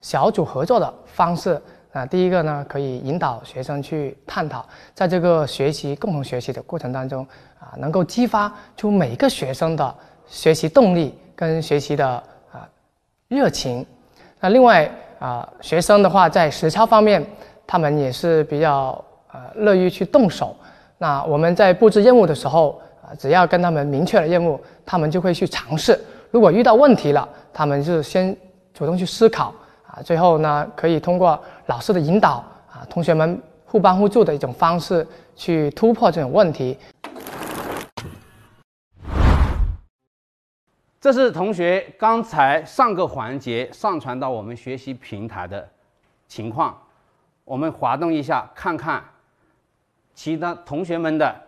小组合作的方式。第一个呢，可以引导学生去探讨，在这个共同学习的过程当中，能够激发出每个学生的学习动力跟学习的热情。那另外学生的话，在实操方面，他们也是比较乐于去动手。那我们在布置任务的时候，只要跟他们明确了任务，他们就会去尝试。如果遇到问题了，他们就先主动去思考。最后呢，可以通过老师的引导同学们互帮互助的一种方式去突破这种问题。 这是同学刚才上个环节上传到我们学习平台的情况，我们滑动一下，看看其他同学们的，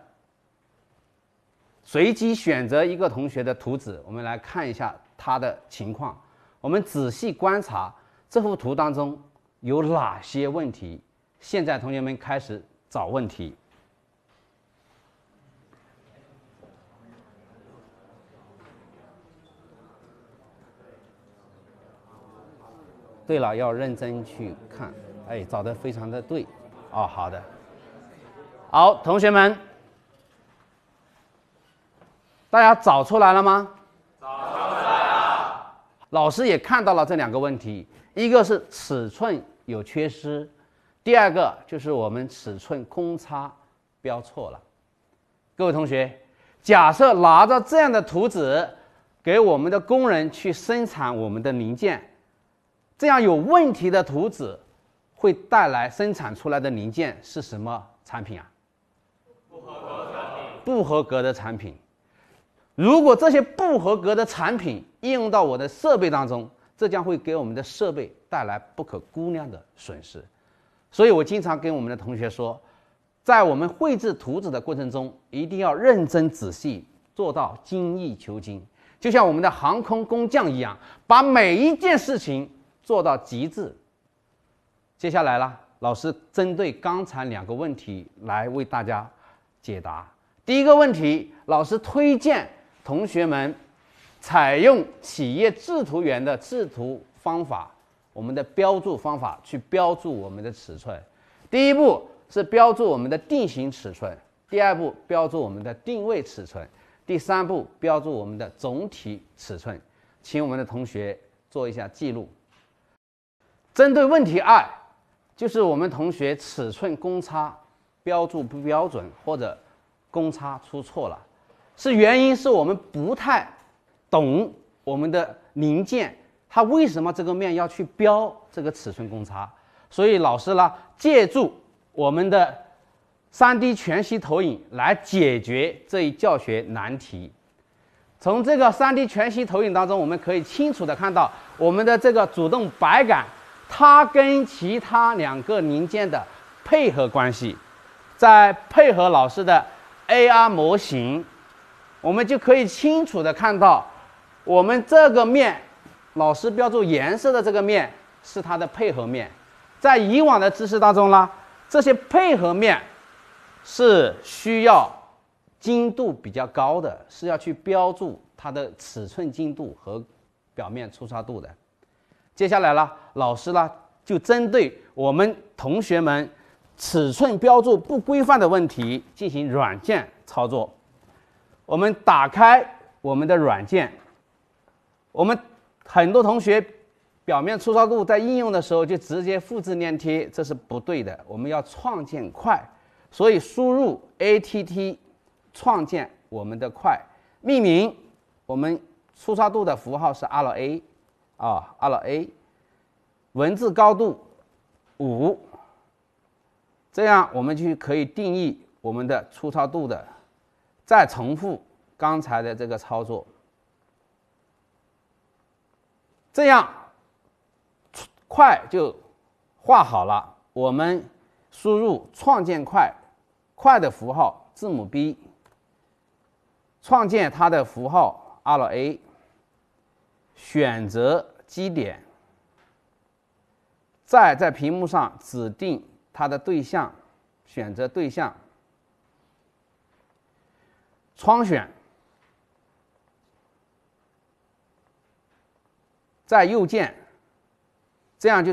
随机选择一个同学的图纸，我们来看一下他的情况。我们仔细观察这幅图当中有哪些问题？现在同学们开始找问题。对了，要认真去看。哎，找得非常的对。哦，好的。好，同学们，大家找出来了吗？找出来了。老师也看到了这两个问题。一个是尺寸有缺失，第二个就是我们尺寸公差标错了。各位同学，假设拿着这样的图纸给我们的工人去生产我们的零件，这样有问题的图纸会带来生产出来的零件是什么产品啊？不合格产品。不合格的产品。如果这些不合格的产品应用到我的设备当中，这将会给我们的设备带来不可估量的损失。所以我经常跟我们的同学说，在我们绘制图纸的过程中，一定要认真仔细，做到精益求精，就像我们的航空工匠一样，把每一件事情做到极致。接下来了，老师针对刚才两个问题来为大家解答。第一个问题，老师推荐同学们采用企业制图员的制图方法，我们的标注方法去标注我们的尺寸。第一步是标注我们的定型尺寸，第二步标注我们的定位尺寸，第三步标注我们的总体尺寸。请我们的同学做一下记录。针对问题2，就是我们同学尺寸公差标注不标准，或者公差出错了，原因是我们不太懂我们的零件，它为什么这个面要去标这个尺寸公差？所以老师呢，借助我们的 3D 全息投影来解决这一教学难题。从这个 3D 全息投影当中，我们可以清楚的看到我们的这个主动摆杆，它跟其他2个零件的配合关系。再配合老师的 AR 模型，我们就可以清楚的看到我们这个面，老师标注颜色的这个面是它的配合面。在以往的知识当中呢，这些配合面是需要精度比较高的，是要去标注它的尺寸精度和表面粗糙度的。接下来呢，老师呢就针对我们同学们尺寸标注不规范的问题进行软件操作。我们打开我们的软件，我们很多同学表面粗糙度在应用的时候就直接复制粘贴，这是不对的。我们要创建块，所以输入 ATT 创建我们的块，命名我们粗糙度的符号是 RA RA， 文字高度5，这样我们就可以定义我们的粗糙度的。再重复刚才的这个操作，这样块就画好了。我们输入创建块，块的符号字母 B， 创建它的符号 RA， 选择基点，再在屏幕上指定它的对象，选择对象，窗选，在右键这样就